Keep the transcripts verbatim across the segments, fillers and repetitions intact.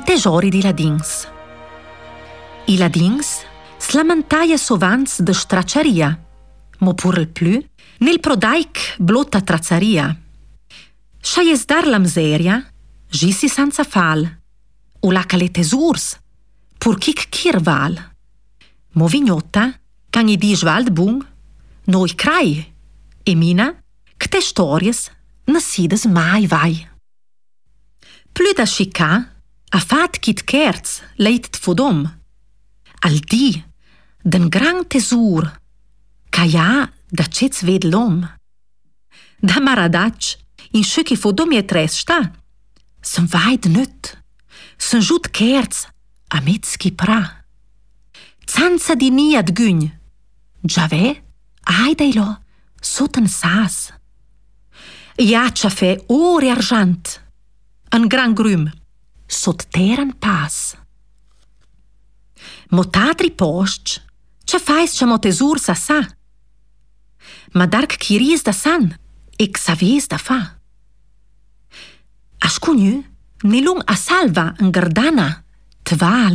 I tesori di ladins. I ladins slamentaia sovans de stracciaria, mo pur il plü nel prodaic blotta trazzaria. Schaies dar la miseria, gissi senza fal, o la cale tesurs, pur chic chir val. Mo vignotta, can i di svald bung, noi crai, e mina, che te stories, nasides mai vai. Plü da schica, a fat kit kerz, leit fodom. Al di, den gran tesur, ca ja da cets ved l'om. Da maradac, in schuki fodom je tres sta, sen vaid nüt, sen jut kerz, a metski pra. Zanza di niad gyn, giave, aideilo, soten sas. Ja fe ore argent, un gran grüm, sot teran pas. Motatri post, ce fais ce motesur sa sa. Ma dark chiris da san, e xaves da fa. Ascugnu, nilung a salva en gardana, tval.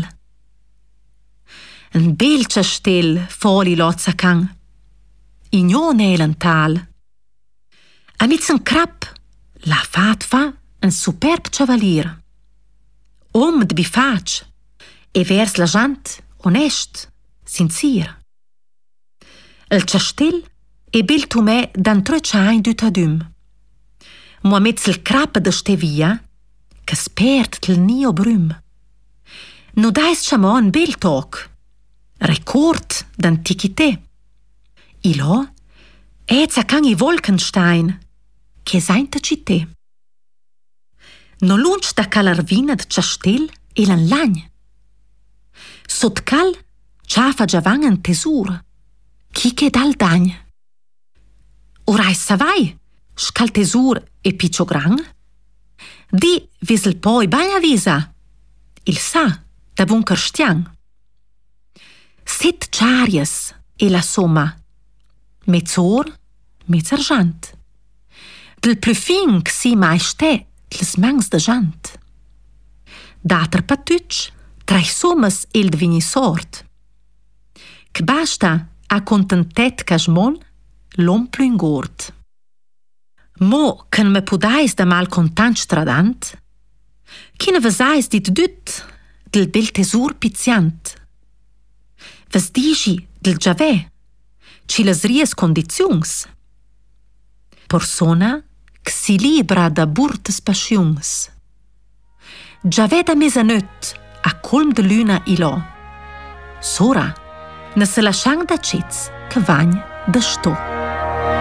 En bel cestel foli lozza can, ignon elental. Amiz en crap, la fat fa un superb cavalier. Om de bifac, e vers la gent onest, sincir. El cestel e bel tumè dan trociain d'utadum. Mo amiz el crap de stevia, che spert tel nio brüm. No dais chamo un bel toc, record d'antichité. Ilo, eza can i Wolkenstein, che sainta città. No lunch da calarvina de cestel e l'an lagn. Sot cal, ciafa giavan en tesur, chi che dal dagn. Orai savai, scal tesur e piccio gran? Di visel poi bagna visa, il sa, da bun cristian. Set charias e la somma, mezzor, mezzargant. Del plü fin si mai ste, tles mangs de jant. Dater patütsch, trai sommas el devini sort. Che basta a contentet casmon, l'om plü ingort. Mo, can me pudais da mal contant stradant, china vesais dit düt del bel tesur piziant. Ves digi del giavè, ci las ries condiziuns. Persona che si libra da burtes passions. Giavè da mesanöt a colm de luna ilo. Sora, ne se lasciang da cets che vagn da sto.